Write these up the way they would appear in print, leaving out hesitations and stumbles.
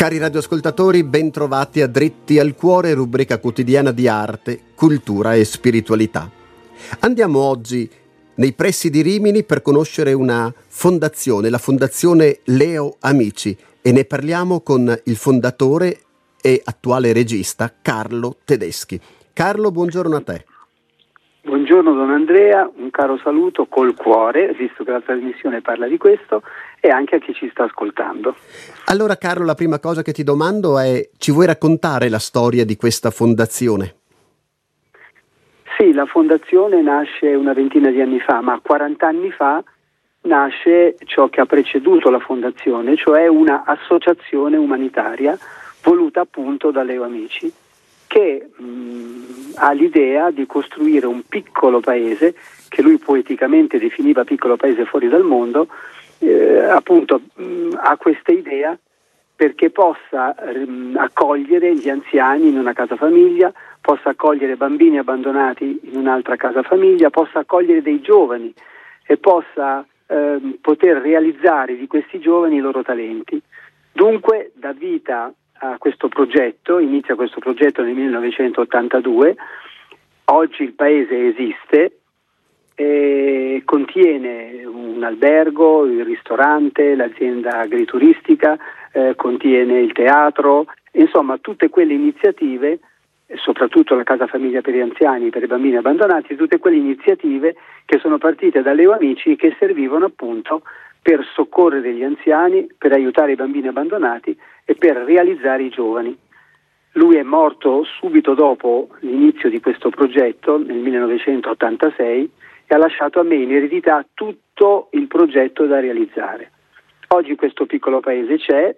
Cari radioascoltatori, bentrovati a Dritti al Cuore, rubrica quotidiana di arte, cultura e spiritualità. Andiamo oggi nei pressi di Rimini per conoscere una fondazione, la Fondazione Leo Amici, e ne parliamo con il fondatore e attuale regista Carlo Tedeschi. Carlo, buongiorno a te. Buongiorno Don Andrea, un caro saluto col cuore, visto che la trasmissione parla di questo, e anche a chi ci sta ascoltando. Allora Carlo, la prima cosa che ti domando è: ci vuoi raccontare la storia di questa fondazione? Sì, la fondazione nasce una ventina di anni fa, ma 40 anni fa nasce ciò che ha preceduto la fondazione, cioè una associazione umanitaria voluta appunto da Leo Amici, che ha l'idea di costruire un piccolo paese, che lui poeticamente definiva piccolo paese fuori dal mondo, ha questa idea perché possa accogliere gli anziani in una casa famiglia, possa accogliere bambini abbandonati in un'altra casa famiglia, possa accogliere dei giovani e possa poter realizzare di questi giovani i loro talenti. Dunque dà vita a questo progetto, inizia questo progetto nel 1982, oggi il paese esiste, contiene un albergo, il ristorante, l'azienda agrituristica, contiene il teatro, insomma tutte quelle iniziative, soprattutto la casa famiglia per gli anziani, per i bambini abbandonati, tutte quelle iniziative che sono partite da Leo Amici, che servivano appunto per soccorrere gli anziani, per aiutare i bambini abbandonati e per realizzare i giovani. Lui è morto subito dopo l'inizio di questo progetto, nel 1986, e ha lasciato a me in eredità tutto il progetto da realizzare. Oggi questo piccolo paese c'è,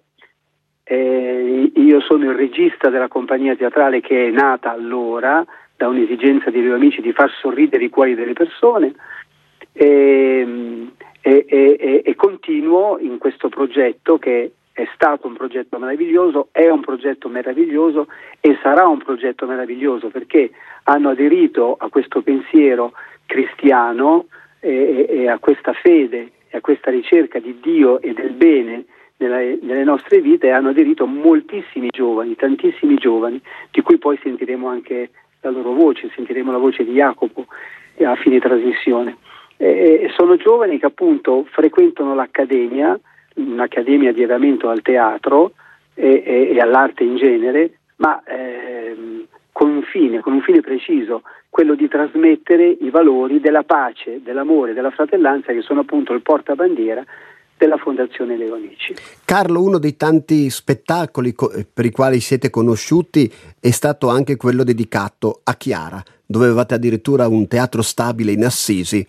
io sono il regista della compagnia teatrale che è nata allora da un'esigenza di Leo Amici di far sorridere i cuori delle persone, e continuo in questo progetto che è stato un progetto meraviglioso, è un progetto meraviglioso e sarà un progetto meraviglioso, perché hanno aderito a questo pensiero cristiano e a questa fede e a questa ricerca di Dio e del bene nelle nostre vite, e hanno aderito moltissimi giovani, tantissimi giovani, di cui poi sentiremo anche la loro voce, sentiremo la voce di Jacopo a fine trasmissione. Sono giovani che appunto frequentano l'accademia, un'accademia di avviamento al teatro e all'arte in genere, ma con un fine preciso, quello di trasmettere i valori della pace, dell'amore, della fratellanza, che sono appunto il portabandiera della Fondazione Leo Amici. Carlo, uno dei tanti spettacoli per i quali siete conosciuti è stato anche quello dedicato a Chiara, dove avevate addirittura un teatro stabile in Assisi.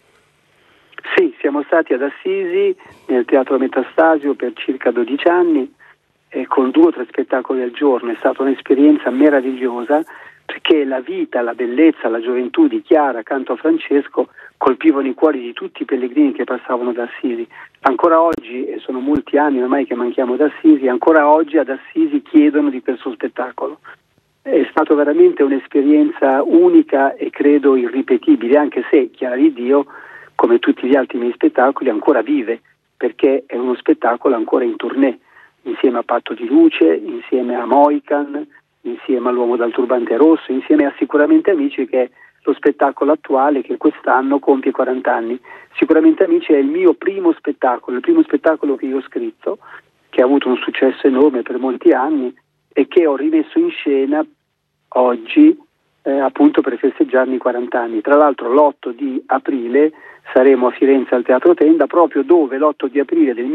Sì, siamo stati ad Assisi, nel Teatro Metastasio, per circa 12 anni, con 2 o 3 spettacoli al giorno. È stata un'esperienza meravigliosa, perché la vita, la bellezza, la gioventù di Chiara accanto a Francesco colpivano i cuori di tutti i pellegrini che passavano da Assisi. Ancora oggi, e sono molti anni ormai che manchiamo da Assisi, ancora oggi ad Assisi chiedono di questo spettacolo. È stata veramente un'esperienza unica e credo irripetibile, anche se Chiara di Dio, come tutti gli altri miei spettacoli, ancora vive, perché è uno spettacolo ancora in tournée, insieme a Patto di Luce, insieme a Moican, insieme all'Uomo dal Turbante Rosso, insieme a Sicuramente Amici, che è lo spettacolo attuale che quest'anno compie 40 anni. Sicuramente Amici è il mio primo spettacolo, il primo spettacolo che io ho scritto, che ha avuto un successo enorme per molti anni e che ho rimesso in scena oggi, appunto per festeggiarmi i 40 anni. Tra l'altro l'8 di aprile saremo a Firenze al Teatro Tenda, proprio dove l'8 di aprile del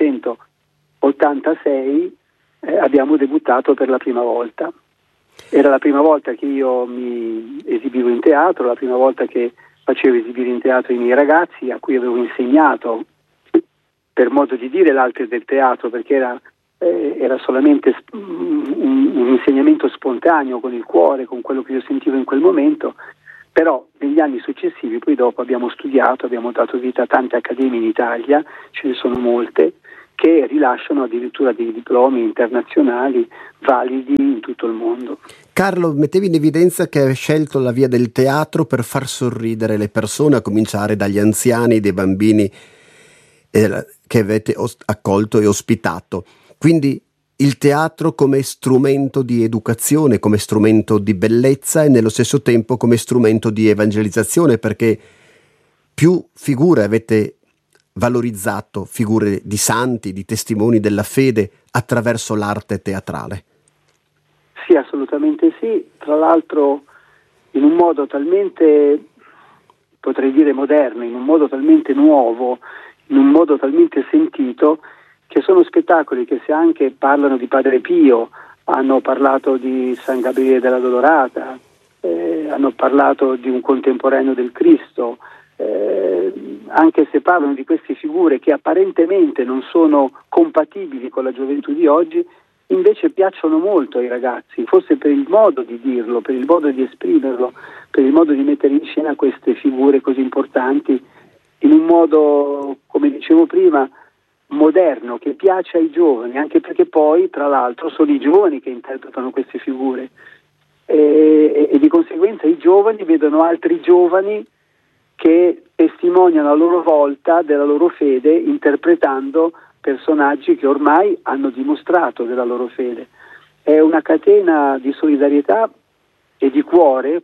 1986 abbiamo debuttato per la prima volta. Era la prima volta che io mi esibivo in teatro, la prima volta che facevo esibire in teatro i miei ragazzi, a cui avevo insegnato, per modo di dire, l'arte del teatro, perché era solamente un insegnamento spontaneo, con il cuore, con quello che io sentivo in quel momento. Però negli anni successivi, poi dopo, abbiamo studiato, abbiamo dato vita a tante accademie in Italia, ce ne sono molte, che rilasciano addirittura dei diplomi internazionali validi in tutto il mondo. Carlo, mettevi in evidenza che hai scelto la via del teatro per far sorridere le persone, a cominciare dagli anziani, dei bambini che avete accolto e ospitato. Quindi il teatro come strumento di educazione, come strumento di bellezza e nello stesso tempo come strumento di evangelizzazione, perché più figure avete valorizzato, figure di santi, di testimoni della fede attraverso l'arte teatrale. Sì, assolutamente sì. Tra l'altro in un modo talmente, potrei dire moderno, in un modo talmente nuovo, in un modo talmente sentito, che sono spettacoli che se anche parlano di Padre Pio, hanno parlato di San Gabriele della Dolorata, hanno parlato di un contemporaneo del Cristo, anche se parlano di queste figure che apparentemente non sono compatibili con la gioventù di oggi, invece piacciono molto ai ragazzi, forse per il modo di dirlo, per il modo di esprimerlo, per il modo di mettere in scena queste figure così importanti in un modo, come dicevo prima, moderno, che piace ai giovani, anche perché poi, tra l'altro, sono i giovani che interpretano queste figure e di conseguenza i giovani vedono altri giovani che testimoniano a loro volta della loro fede interpretando personaggi che ormai hanno dimostrato della loro fede. È una catena di solidarietà e di cuore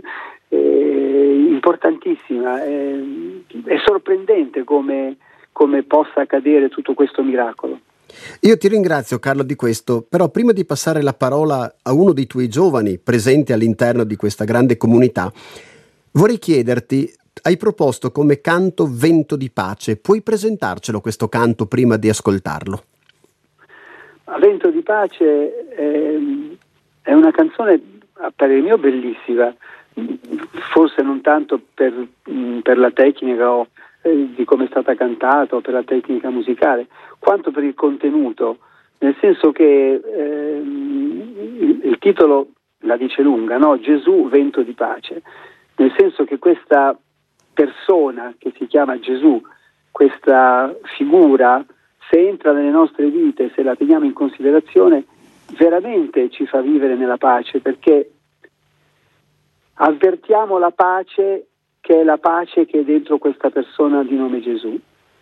importantissima. È sorprendente come possa accadere tutto questo miracolo. Io ti ringrazio, Carlo, di questo, però prima di passare la parola a uno dei tuoi giovani presenti all'interno di questa grande comunità, vorrei chiederti: hai proposto come canto Vento di Pace, puoi presentarcelo questo canto prima di ascoltarlo? Vento di Pace è una canzone a parere mio bellissima, forse non tanto per la tecnica o di come è stata cantata o per la tecnica musicale, quanto per il contenuto, nel senso che il titolo la dice lunga, no? Gesù, Vento di Pace, nel senso che questa persona che si chiama Gesù, questa figura, se entra nelle nostre vite, se la teniamo in considerazione, veramente ci fa vivere nella pace, perché avvertiamo la pace che è la pace che è dentro questa persona di nome Gesù.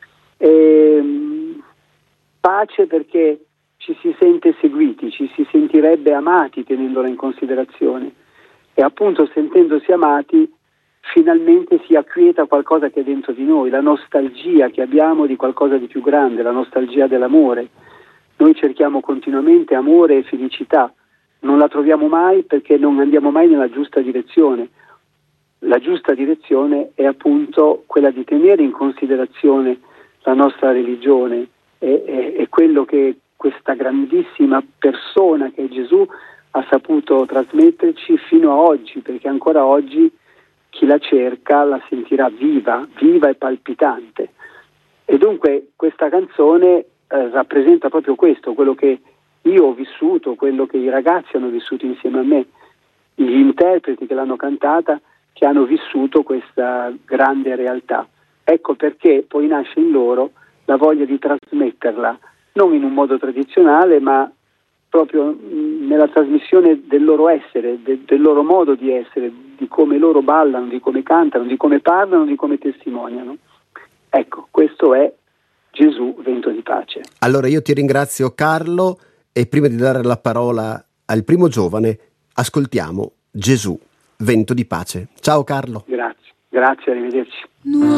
Pace perché ci si sente seguiti, ci si sentirebbe amati tenendola in considerazione, e appunto sentendosi amati finalmente si acquieta qualcosa che è dentro di noi, la nostalgia che abbiamo di qualcosa di più grande, la nostalgia dell'amore. Noi cerchiamo continuamente amore e felicità, non la troviamo mai perché non andiamo mai nella giusta direzione. La giusta direzione è appunto quella di tenere in considerazione la nostra religione e quello che questa grandissima persona che è Gesù ha saputo trasmetterci fino a oggi, perché ancora oggi chi la cerca la sentirà viva e palpitante. E dunque questa canzone rappresenta proprio questo, quello che io ho vissuto, quello che i ragazzi hanno vissuto insieme a me, gli interpreti che l'hanno cantata, che hanno vissuto questa grande realtà. Ecco perché poi nasce in loro la voglia di trasmetterla, non in un modo tradizionale, ma proprio nella trasmissione del loro essere, del loro modo di essere, di come loro ballano, di come cantano, di come parlano, di come testimoniano. Ecco, questo è Gesù, Vento di Pace. Allora io ti ringrazio, Carlo, e prima di dare la parola al primo giovane, ascoltiamo Gesù, Vento di Pace. Ciao Carlo. Grazie, arrivederci.